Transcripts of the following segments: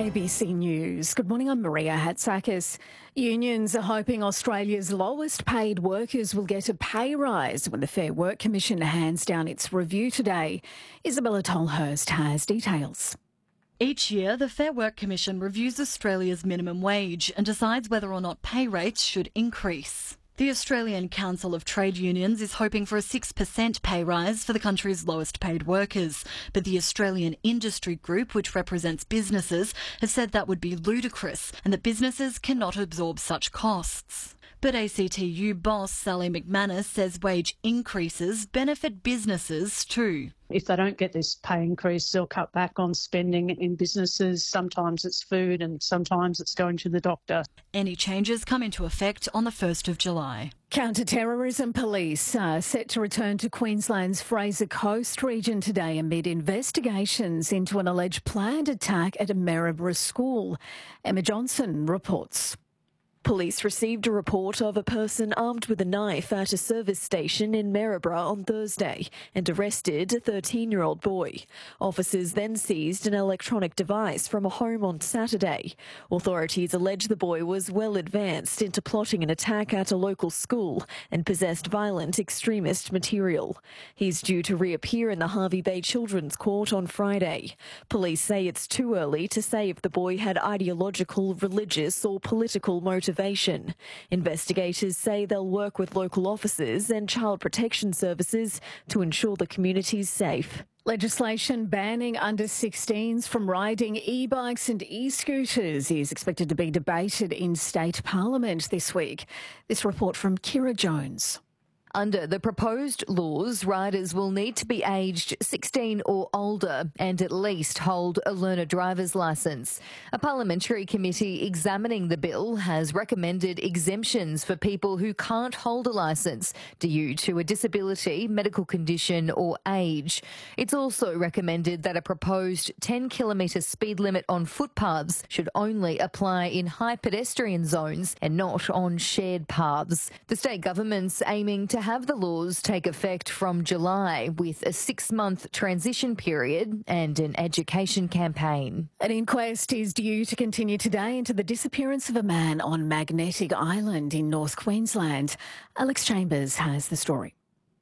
ABC News. Good morning, I'm Maria Hatzakis. Unions are hoping Australia's lowest paid workers will get a pay rise when the Fair Work Commission hands down its review today. Isabella Tolhurst has details. Each year, the Fair Work Commission reviews Australia's minimum wage and decides whether or not pay rates should increase. The Australian Council of Trade Unions is hoping for a 6% pay rise for the country's lowest paid workers, but the Australian Industry Group, which represents businesses, has said that would be ludicrous and that businesses cannot absorb such costs. But ACTU boss Sally McManus says wage increases benefit businesses too. If they don't get this pay increase, they'll cut back on spending in businesses. Sometimes it's food and sometimes it's going to the doctor. Any changes come into effect on the 1st of July. Counter-terrorism police are set to return to Queensland's Fraser Coast region today amid investigations into an alleged planned attack at a Maryborough school. Emma Johnson reports. Police received a report of a person armed with a knife at a service station in Maryborough on Thursday and arrested a 13-year-old boy. Officers then seized an electronic device from a home on Saturday. Authorities allege the boy was well advanced into plotting an attack at a local school and possessed violent extremist material. He's due to reappear in the Hervey Bay Children's Court on Friday. Police say it's too early to say if the boy had ideological, religious or political motivation. Investigators say they'll work with local officers and child protection services to ensure the community's safe. Legislation banning under-16s from riding e-bikes and e-scooters is expected to be debated in state parliament this week. This report from Kira Jones. Under the proposed laws, riders will need to be aged 16 or older and at least hold a learner driver's licence. A parliamentary committee examining the bill has recommended exemptions for people who can't hold a licence due to a disability, medical condition or age. It's also recommended that a proposed 10-kilometre speed limit on footpaths should only apply in high pedestrian zones and not on shared paths. The state government's aiming to have the laws take effect from July with a 6-month transition period and an education campaign. An inquest is due to continue today into the disappearance of a man on Magnetic Island in North Queensland. Alex Chambers has the story.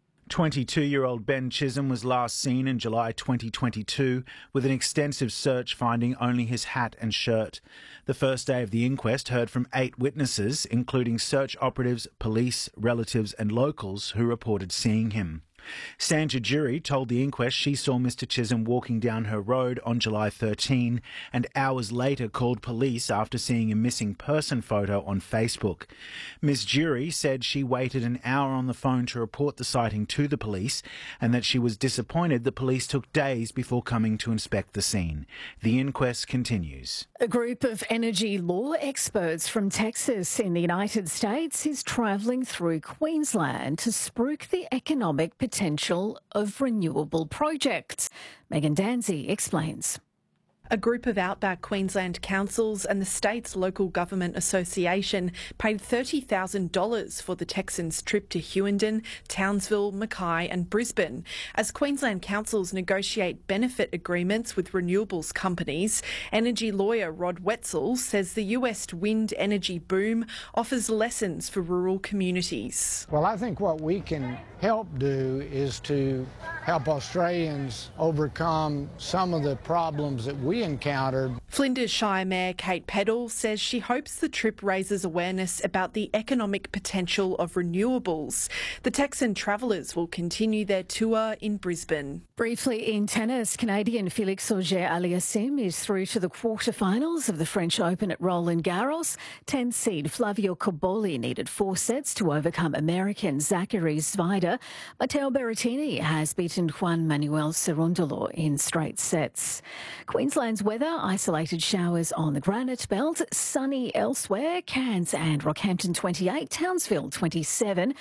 22-year-old Ben Chisholm was last seen in July 2022 with an extensive search finding only his hat and shirt. The first day of the inquest heard from 8 witnesses, including search operatives, police, relatives and locals who reported seeing him. Sandra Jury told the inquest she saw Mr Chisholm walking down her road on July 13 and hours later called police after seeing a missing person photo on Facebook. Ms Jury said she waited an hour on the phone to report the sighting to the police and that she was disappointed the police took days before coming to inspect the scene. The inquest continues. A group of energy law experts from Texas in the United States is travelling through Queensland to spruik the economic potential of renewable projects. Megan Danzy explains. A group of outback Queensland councils and the state's local government association paid $30,000 for the Texans' trip to Hughenden, Townsville, Mackay and Brisbane as Queensland councils negotiate benefit agreements with renewables companies. Energy lawyer Rod Wetzel says the US wind energy boom offers lessons for rural communities. Well, I think what we can help do is to help Australians overcome some of the problems that we encountered. Flinders Shire Mayor Kate Peddle says she hopes the trip raises awareness about the economic potential of renewables. The Texan travellers will continue their tour in Brisbane. Briefly in tennis, Canadian Felix Auger-Aliassime is through to the quarterfinals of the French Open at Roland Garros. 10th seed Flavio Cobolli needed 4 sets to overcome American Zachary Zvider. Matteo Berrettini has beaten Juan Manuel Cerundolo in straight sets. Queensland's weather, isolated showers on the Granite Belt, sunny elsewhere, Cairns and Rockhampton 28, Townsville 27,